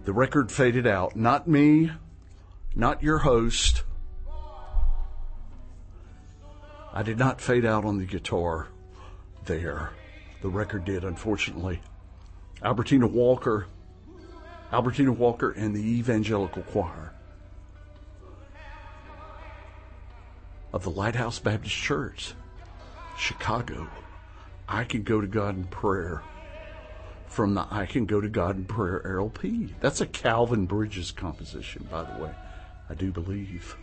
The record faded out. Not me, not your host. I did not fade out on the guitar there. The record did, unfortunately. Albertina Walker and the Evangelical Choir of the Lighthouse Baptist Church, Chicago. I Can Go to God in Prayer, from the I Can Go to God in Prayer LP. That's a Calvin Bridges composition, by the way, I do believe.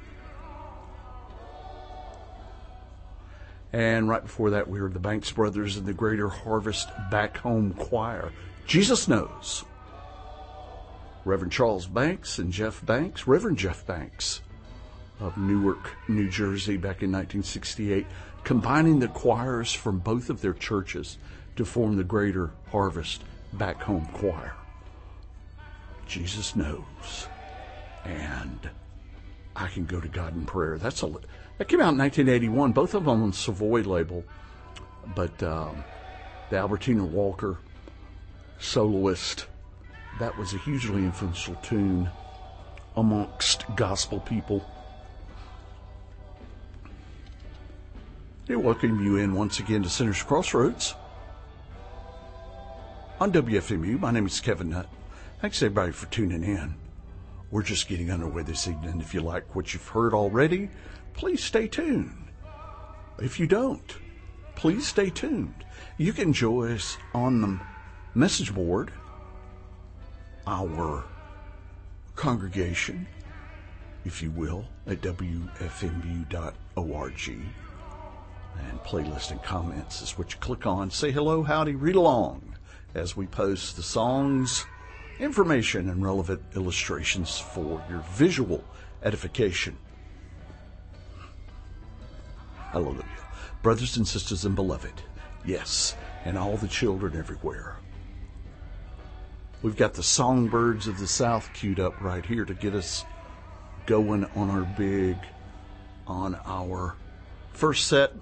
And right before that, we heard the Banks Brothers and the Greater Harvest Back Home Choir. Jesus Knows. Reverend Charles Banks and Jeff Banks, Reverend Jeff Banks of Newark, New Jersey, back in 1968, combining the choirs from both of their churches to form the Greater Harvest Back Home Choir. Jesus Knows and I Can Go to God in Prayer. That came out in 1981, both of them on the Savoy label, but the Albertina Walker soloist, that was a hugely influential tune amongst gospel people. I welcome you in once again to Sinner's Crossroads on WFMU. My name is Kevin Nutt. Thanks everybody for tuning in. We're just getting underway this evening. If you like what you've heard already, please stay tuned. If you don't, please stay tuned. You can join us on the message board, our congregation, if you will, at WFMU.org. And playlist and comments is what you click on. Say hello, howdy, read along as we post the songs, information, and relevant illustrations for your visual edification. Hallelujah. Brothers and sisters and beloved, yes, and all the children everywhere. We've got the Songbirds of the South queued up right here to get us going on our first set